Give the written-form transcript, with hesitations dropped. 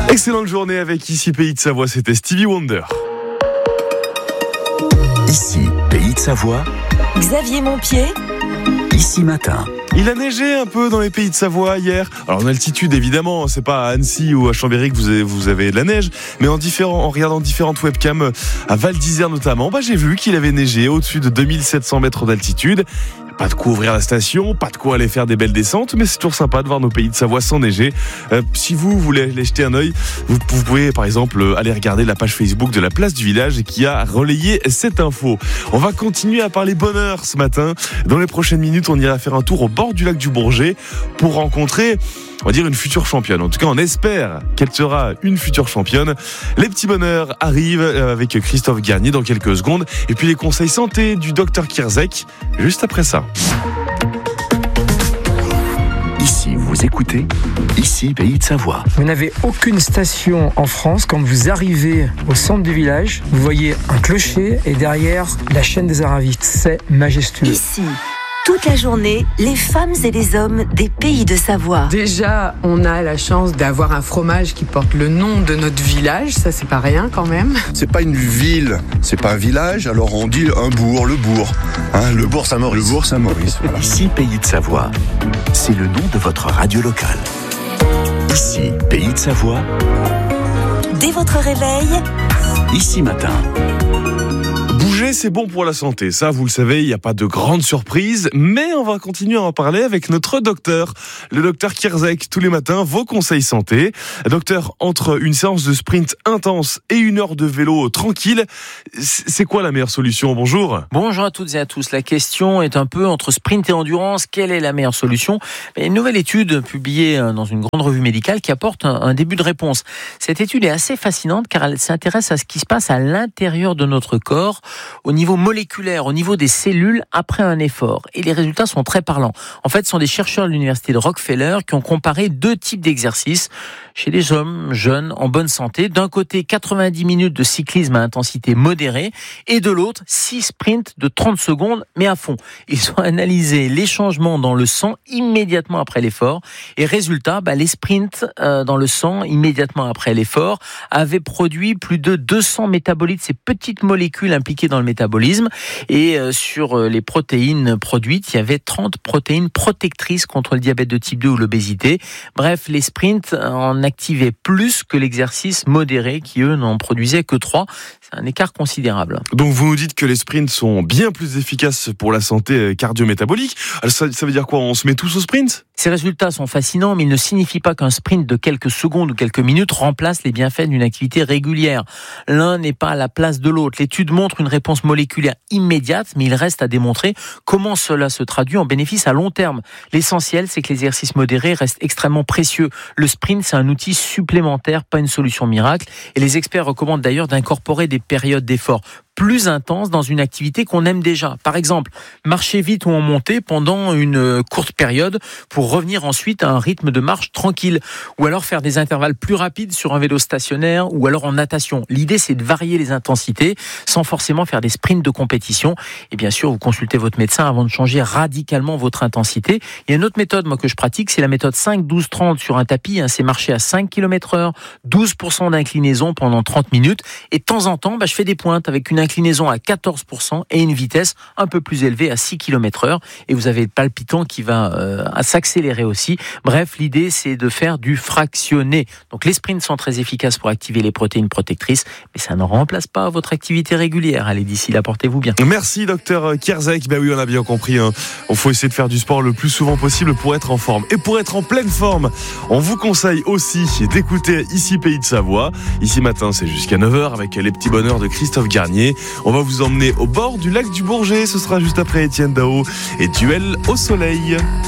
Excellente journée avec Ici Pays de Savoie, c'était Stevie Wonder. Ici Pays de Savoie, Xavier Montpied, Ici Matin. Il a neigé un peu dans les Pays de Savoie hier. Alors en altitude évidemment, c'est pas à Annecy ou à Chambéry que vous avez de la neige, mais en regardant différentes webcams à Val d'Isère notamment, j'ai vu qu'il avait neigé au-dessus de 2700 mètres d'altitude. Pas de quoi ouvrir la station, pas de quoi aller faire des belles descentes, mais c'est toujours sympa de voir nos Pays de Savoie s'enneiger. Si vous voulez aller jeter un œil, vous pouvez par exemple aller regarder la page Facebook de la place du village qui a relayé cette info. On va continuer à parler bonheur ce matin. Dans les prochaines minutes, on ira faire un tour au bord du lac du Bourget pour rencontrer, on va dire, une future championne. En tout cas, on espère qu'elle sera une future championne. Les petits bonheurs arrivent avec Christophe Garnier dans quelques secondes. Et puis les conseils santé du docteur Kierzek, juste après ça. Ici, vous écoutez Ici Pays de Savoie. Vous n'avez aucune station en France. Quand vous arrivez au centre du village, vous voyez un clocher et derrière la chaîne des Aravites. C'est majestueux. Ici, toute la journée, les femmes et les hommes des Pays de Savoie. Déjà, on a la chance d'avoir un fromage qui porte le nom de notre village, ça c'est pas rien quand même. C'est pas une ville, c'est pas un village, alors on dit un bourg, le bourg. Le bourg Saint-Maurice. Le bourg Saint-Maurice, voilà. Ici Pays de Savoie, c'est le nom de votre radio locale. Ici Pays de Savoie, Dès votre réveil, Ici Matin. Bouger, c'est bon pour la santé. Ça, vous le savez, il n'y a pas de grande surprise. Mais on va continuer à en parler avec notre docteur, le docteur Kierzek. Tous les matins, vos conseils santé. Docteur, entre une séance de sprint intense et une heure de vélo tranquille, c'est quoi la meilleure solution? Bonjour. Bonjour à toutes et à tous. La question est un peu entre sprint et endurance. Quelle est la meilleure solution? Une nouvelle étude publiée dans une grande revue médicale qui apporte un début de réponse. Cette étude est assez fascinante car elle s'intéresse à ce qui se passe à l'intérieur de notre corps, au niveau moléculaire, au niveau des cellules après un effort. Et les résultats sont très parlants. En fait, ce sont des chercheurs de l'université de Rockefeller qui ont comparé deux types d'exercices chez des hommes jeunes en bonne santé. D'un côté, 90 minutes de cyclisme à intensité modérée et de l'autre, 6 sprints de 30 secondes mais à fond. Ils ont analysé les changements dans le sang immédiatement après l'effort et résultat, les sprints dans le sang immédiatement après l'effort avaient produit plus de 200 métabolites, ces petites molécules impliquées dans le métabolisme, et sur les protéines produites, il y avait 30 protéines protectrices contre le diabète de type 2 ou l'obésité. Bref, les sprints en activaient plus que l'exercice modéré qui, eux, n'en produisaient que 3. C'est un écart considérable. Donc vous nous dites que les sprints sont bien plus efficaces pour la santé cardio-métabolique. Alors ça veut dire quoi? On se met tous au sprint? Ces résultats sont fascinants, mais ils ne signifient pas qu'un sprint de quelques secondes ou quelques minutes remplace les bienfaits d'une activité régulière. L'un n'est pas à la place de l'autre. L'étude montre une réponse moléculaire immédiate, mais il reste à démontrer comment cela se traduit en bénéfice à long terme. L'essentiel, c'est que l'exercice modéré reste extrêmement précieux. Le sprint, c'est un outil supplémentaire, pas une solution miracle. Et les experts recommandent d'ailleurs d'incorporer des périodes d'effort plus intense dans une activité qu'on aime déjà. Par exemple, marcher vite ou en montée pendant une courte période pour revenir ensuite à un rythme de marche tranquille. Ou alors faire des intervalles plus rapides sur un vélo stationnaire ou alors en natation. L'idée, c'est de varier les intensités sans forcément faire des sprints de compétition. Et bien sûr, vous consultez votre médecin avant de changer radicalement votre intensité. Il y a une autre méthode, moi, que je pratique, c'est la méthode 5-12-30 sur un tapis. C'est marcher à 5 km/h, 12% d'inclinaison pendant 30 minutes. Et de temps en temps, je fais des pointes avec une inclinaison à 14% et une vitesse un peu plus élevée à 6 km/h. Et vous avez le palpitant qui va s'accélérer aussi. Bref, l'idée, c'est de faire du fractionné. Donc les sprints sont très efficaces pour activer les protéines protectrices, mais ça ne remplace pas votre activité régulière. Allez, d'ici là, portez-vous bien. Merci, docteur Kierzek. Oui, on a bien compris. Il faut essayer de faire du sport le plus souvent possible pour être en forme. Et pour être en pleine forme, on vous conseille aussi d'écouter Ici Pays de Savoie. Ici matin, c'est jusqu'à 9h avec les petits bonheurs de Christophe Garnier. On va vous emmener au bord du lac du Bourget. Ce sera juste après Étienne Dao et Duel au soleil.